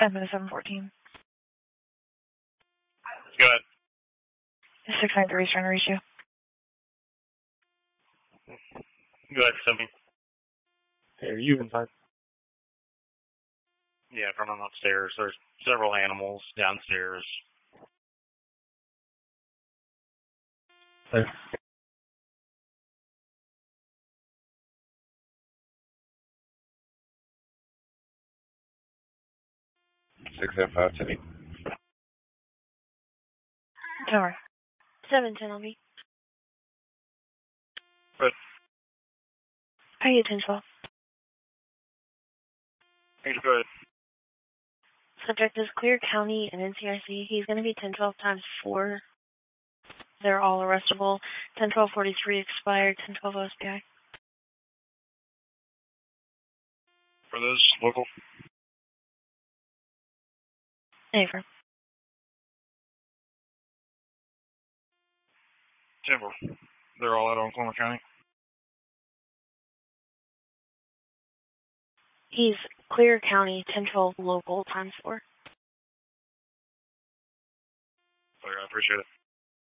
Admin 714. Go ahead. 693 is trying to reach you. Go ahead, Sammy. Hey, are you inside? Yeah, from upstairs. There's several animals downstairs. Thanks. 675 to me. Tower. 710 on me. Good. How are you, 1012? Thanks, go ahead. Subject is Clear County and NCIC. He's going to be 1012 times 4. They're all arrestable. 101243 expired. 1012 OSPI. For those local? Affirm. Timber. They're all out on Oklahoma County? He's Clear County, 1012 local times 4. Clear, I appreciate it.